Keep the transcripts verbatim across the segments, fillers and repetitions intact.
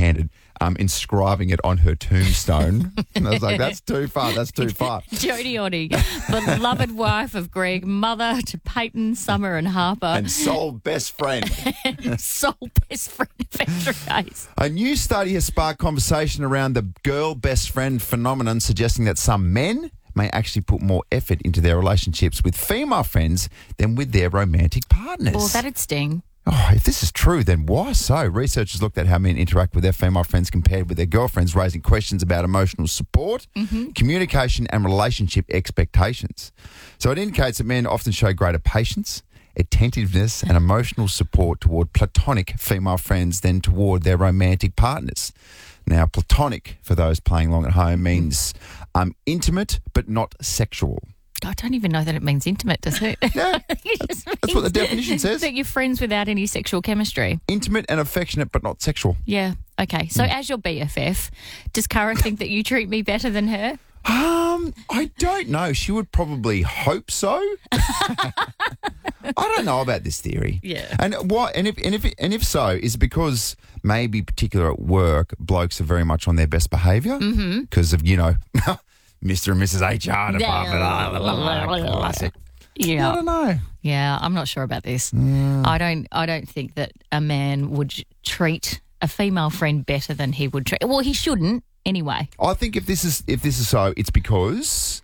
handed, um, inscribing it on her tombstone. And I was like, that's too far, that's too far. Jodie Oddie, beloved wife of Greg, mother to Peyton, Summer and Harper. And sole best friend. And sole best friend of Extra Case. A new study has sparked conversation around the girl best friend phenomenon, suggesting that some men may actually put more effort into their relationships with female friends than with their romantic partners. Well, that'd sting. Oh, if this is true, then why so? Researchers looked at how men interact with their female friends compared with their girlfriends, raising questions about emotional support, mm-hmm. communication and relationship expectations. So it indicates that men often show greater patience, attentiveness and emotional support toward platonic female friends than toward their romantic partners. Now, platonic, for those playing along at home, means um, intimate but not sexual. I don't even know that it means intimate, does it? Yeah, it that's, that's what the definition says. That you're friends without any sexual chemistry. Intimate and affectionate but not sexual. Yeah, okay. So mm. as your B F F, does Cara think that you treat me better than her? Um, I don't know. She would probably hope so. I don't know about this theory. Yeah. And what? And if and if and if so, is it because maybe particular at work, blokes are very much on their best behaviour because mm-hmm. of you know, Mister and Missus H R department. Classic. Yeah. I don't know. Yeah, I'm not sure about this. Mm. I don't. I don't think that a man would treat a female friend better than he would treat. Well, he shouldn't. Anyway, I think if this is if this is so, it's because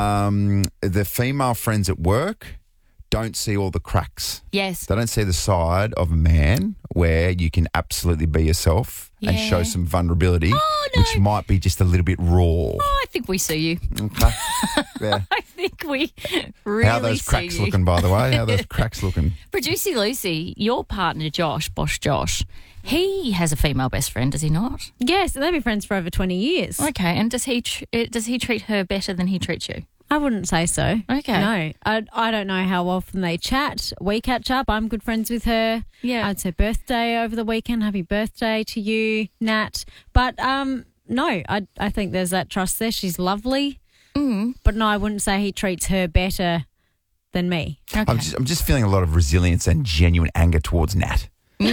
um, the female friends at work don't see all the cracks. Yes. They don't see the side of a man where you can absolutely be yourself yeah. and show some vulnerability, oh, no. which might be just a little bit raw. Oh, I think we see you. Okay. Yeah. I think we really How are those see cracks you. looking, by the way? How are those cracks looking? Producer Lucy, your partner Josh, Bosch Josh, he has a female best friend, does he not? Yes, they've been friends for over twenty years. Okay, and does he tr- does he treat her better than he treats you? I wouldn't say so. Okay. No, I, I don't know how often they chat. We catch up. I'm good friends with her. Yeah. It's her birthday over the weekend. Happy birthday to you, Nat. But um, no, I I think there's that trust there. She's lovely. Mm. But no, I wouldn't say he treats her better than me. Okay. I'm just, I'm just feeling a lot of resilience and genuine anger towards Nat.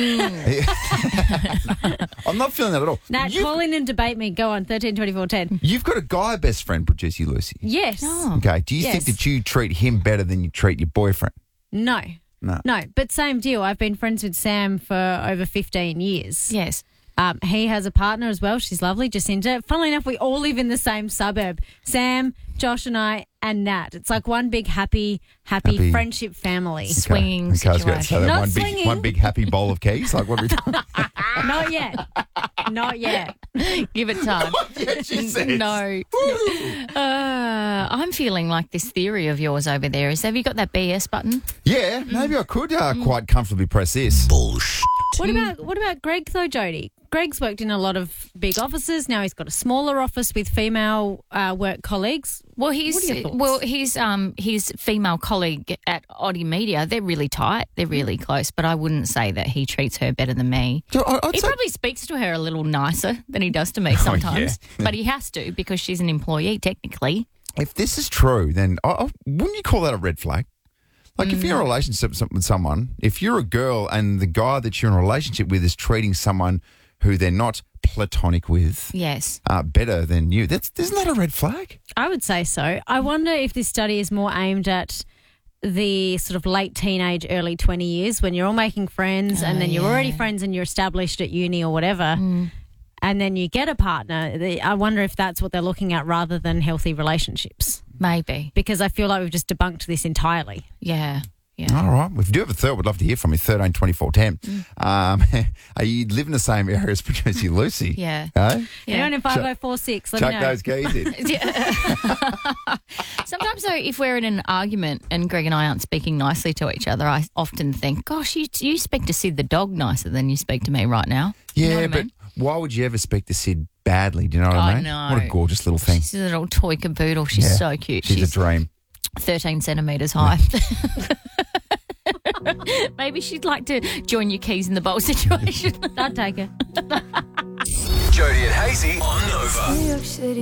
Mm. I'm not feeling that at all. Nat, You've, call in and debate me. Go on, thirteen twenty-four ten. You've got a guy best friend, Producer Lucy. Yes. Oh. Okay. Do you Yes. think that you treat him better than you treat your boyfriend? No. No. No, but same deal. I've been friends with Sam for over fifteen years. Yes. Um, he has a partner as well. She's lovely, Jacinta. Funnily enough, we all live in the same suburb. Sam, Josh and I and Nat. It's like one big happy, happy, Happy. friendship family. Swinging Okay, I was going to situation. say that Not one big, swinging. one big happy bowl of keys. Like what we Not yet. Not yet. Give it time. Yeah, she says. No. Uh, I'm feeling like this theory of yours over there is, have you got that B S button? Yeah, maybe I could uh, quite comfortably press this. Bullshit. What about what about Greg though, Jodie? Greg's worked in a lot of big offices. Now he's got a smaller office with female uh, work colleagues. Well, What are he's your thoughts? well, his um his female colleague at Oddie Media. They're really tight. They're really close. But I wouldn't say that he treats her better than me. So I- I'd He say- probably speaks to her a little nicer than he does to me sometimes. yeah. But he has to because she's an employee technically. If this is true, then I, I, wouldn't you call that a red flag? Like if you're in a relationship with someone, if you're a girl and the guy that you're in a relationship with is treating someone who they're not platonic with Yes. uh, better than you, that's isn't that a red flag? I would say so. I wonder if this study is more aimed at the sort of late teenage, early twenty years when you're all making friends and then you're already friends and you're established at uni or whatever. And then you get a partner. The- I wonder if that's what they're looking at rather than healthy relationships. Maybe. Because I feel like we've just debunked this entirely. Yeah. Yeah. All right. If you do have a third, we'd love to hear from you. thirteen twenty-four ten. Um, are you live in the same area as Producer Lucy? Yeah. Hey? Yeah. Anyone in five oh four six, let me Chuck know. those keys in. Sometimes, though, if we're in an argument and Greg and I aren't speaking nicely to each other, I often think, gosh, you, you speak to Sid the dog nicer than you speak to me right now. Yeah, You know what I but mean? why would you ever speak to Sid badly? Do you know what I I mean? know. What a gorgeous little thing. She's a little toy caboodle. She's Yeah. so cute. She's, a dream. thirteen centimetres high. Maybe she'd like to join your keys in the bowl situation. I'd take her. Jodie and Hazy on Nova.